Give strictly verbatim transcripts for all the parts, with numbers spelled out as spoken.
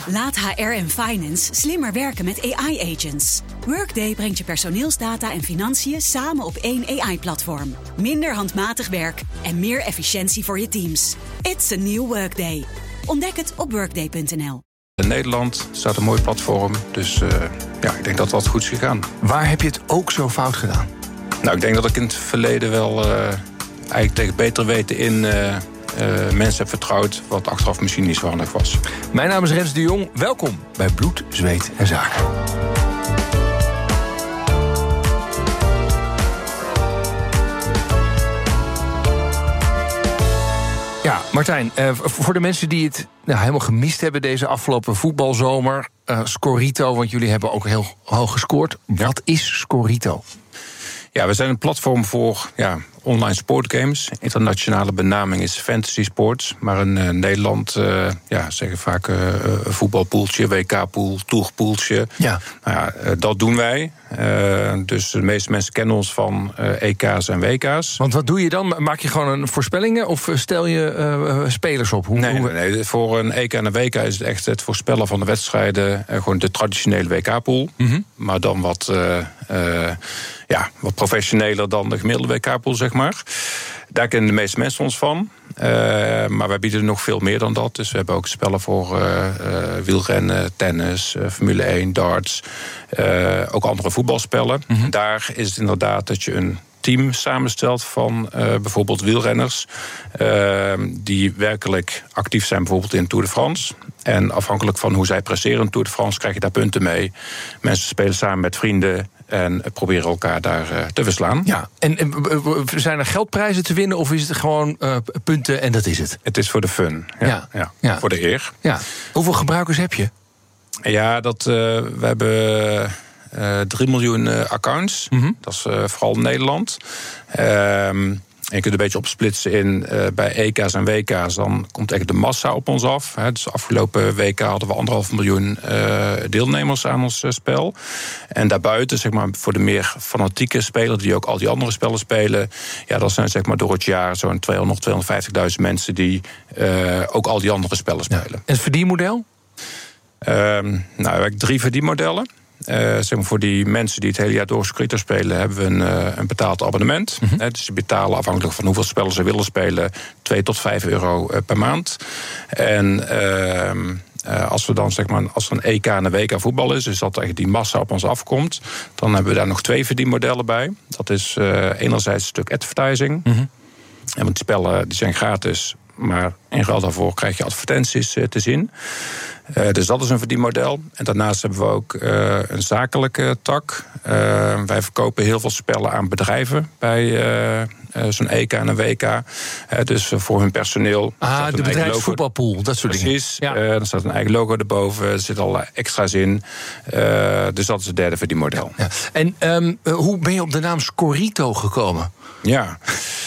Laat H R en finance slimmer werken met A I-agents. Workday brengt je personeelsdata en financiën samen op één A I-platform. Minder handmatig werk en meer efficiëntie voor je teams. It's a new Workday. Ontdek het op workday punt n l. In Nederland staat een mooi platform, dus uh, ja, ik denk dat dat goed is gegaan. Waar heb je het ook zo fout gedaan? Nou, ik denk dat ik in het verleden wel uh, eigenlijk tegen beter weten in uh, uh, mensen heb vertrouwd, wat achteraf misschien niet zo handig was. Mijn naam is Rens de Jong. Welkom bij Bloed, Zweet en Zaken. Ja, Martijn, uh, voor de mensen die het nou, helemaal gemist hebben deze afgelopen voetbalzomer, uh, Scorito, want jullie hebben ook heel hoog gescoord. Ja. Wat is Scorito? Ja, we zijn een platform voor ja, online sportgames. Internationale benaming is fantasy sports. Maar in uh, Nederland uh, ja, zeggen vaak uh, voetbalpoeltje, W K-pool, tourpoeltje. Ja. Nou ja, uh, dat doen wij. Uh, dus de meeste mensen kennen ons van uh, E K's en W K's. Want wat doe je dan? Maak je gewoon een voorspellingen of stel je uh, spelers op? Hoe, nee, hoe... nee, nee, voor een E K en een W K is het echt het voorspellen van de wedstrijden. Uh, gewoon de traditionele W K-pool. Mm-hmm. Maar dan wat, uh, uh, ja, wat professioneler dan de gemiddelde W K-pool, zeg maar. Daar kennen de meeste mensen ons van. Uh, maar wij bieden nog veel meer dan dat. Dus we hebben ook spellen voor uh, uh, wielrennen, tennis, uh, Formule één, darts. Uh, ook andere voetbalspellen. Mm-hmm. Daar is het inderdaad dat je een team samenstelt van uh, bijvoorbeeld wielrenners. Uh, die werkelijk actief zijn bijvoorbeeld in Tour de France. En afhankelijk van hoe zij presteren in Tour de France krijg je daar punten mee. Mensen spelen samen met vrienden en proberen elkaar daar uh, te verslaan. Ja, en, en zijn er geldprijzen te winnen of is het gewoon uh, punten en dat is het? Het is voor de fun, ja, ja. ja, ja. Voor de eer. Ja. Hoeveel gebruikers heb je? Ja, dat, uh, we hebben uh, drie miljoen uh, accounts. Mm-hmm. Dat is uh, vooral Nederland. Um, En je kunt een beetje opsplitsen in uh, bij E K's en W K's. Dan komt echt de massa op ons af. Hè. Dus afgelopen W K hadden we anderhalf miljoen uh, deelnemers aan ons uh, spel. En daarbuiten, zeg maar, voor de meer fanatieke spelers die ook al die andere spellen spelen. Ja, dat zijn zeg maar door het jaar zo'n tweehonderd, tweehonderdvijftigduizend mensen die uh, ook al die andere spellen spelen. Ja. En het verdienmodel? Um, nou, we hebben drie verdienmodellen. Uh, zeg maar voor die mensen die het hele jaar door Scorito spelen, hebben we een, uh, een betaald abonnement. Mm-hmm. He, dus ze betalen afhankelijk van hoeveel spellen ze willen spelen twee tot vijf euro uh, per maand. En uh, uh, als we dan zeg maar als er een E K en een W K voetbal is, dus dat echt die massa op ons afkomt, dan hebben we daar nog twee verdienmodellen bij. Dat is uh, enerzijds een stuk advertising. Mm-hmm. En want die spellen die zijn gratis, maar in ruil daarvoor krijg je advertenties uh, te zien. Uh, dus dat is een verdienmodel. En daarnaast hebben we ook uh, een zakelijke tak. Uh, wij verkopen heel veel spellen aan bedrijven bij uh, uh, zo'n E K en een W K. Uh, dus uh, voor hun personeel. Ah, de bedrijfsvoetbalpool, dat soort dingen. Precies, ja. uh, er staat een eigen logo erboven, er zitten allerlei extra's in. Uh, dus dat is het derde verdienmodel. Ja. En um, hoe ben je op de naam Scorito gekomen? Ja,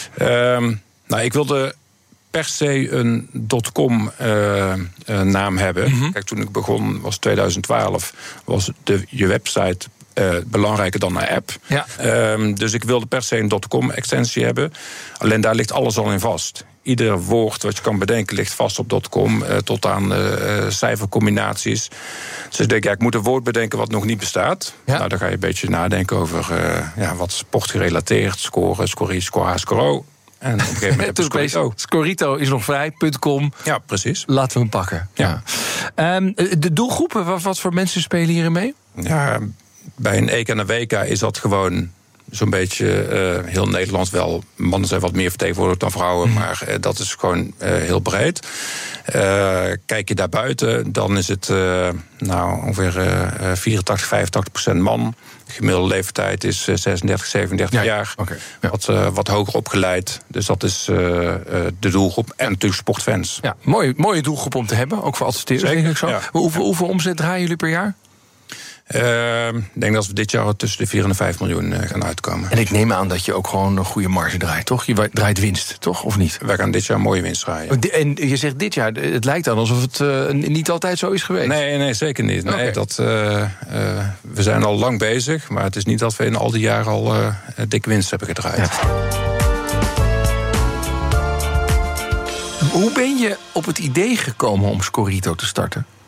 um, nou, ik wilde per se een .com uh, uh, naam hebben. Mm-hmm. Kijk, toen ik begon, was twintig twaalf, was de, je website uh, belangrijker dan een app. Ja. Um, dus ik wilde per se een .com extensie hebben. Alleen daar ligt alles al in vast. Ieder woord wat je kan bedenken ligt vast op .com, uh, tot aan uh, cijfercombinaties. Dus ik denk, ja, ik moet een woord bedenken wat nog niet bestaat. Ja. Nou, dan ga je een beetje nadenken over uh, ja, wat sportgerelateerd, scoren, scorie, score, score. En op een gegeven moment heb je Scorito. Scorito is nog vrij, .com. Ja, precies. Laten we hem pakken. Ja. Ja. Um, de doelgroepen, wat, wat voor mensen spelen hierin mee? Ja, bij een E K en een W K is dat gewoon zo'n beetje uh, heel Nederland wel. Mannen zijn wat meer vertegenwoordigd dan vrouwen, mm. maar uh, dat is gewoon uh, heel breed. Uh, kijk je daar buiten, dan is het uh, nou, ongeveer uh, vierentachtig, vijfentachtig procent man. De gemiddelde leeftijd is zesendertig, zevenendertig ja, jaar. Okay, ja. wat, uh, wat hoger opgeleid. Dus dat is uh, uh, de doelgroep. En natuurlijk sportfans. Ja, mooie, mooie doelgroep om te hebben, ook voor adverteerders. Denk ik zo. Ja. Hoeveel, hoeveel omzet draaien jullie per jaar? Uh, ik denk dat we dit jaar tussen de vier en de vijf miljoen uh, gaan uitkomen. En ik neem aan dat je ook gewoon een goede marge draait, toch? Je draait winst, toch? Of niet? Wij gaan dit jaar een mooie winst draaien. En je zegt dit jaar, het lijkt dan alsof het uh, niet altijd zo is geweest. Nee, nee zeker niet. Nee, okay. dat, uh, uh, we zijn al lang bezig, maar het is niet dat we in al die jaren al uh, dikke winst hebben gedraaid. Ja. Hoe ben je op het idee gekomen om Scorito te starten?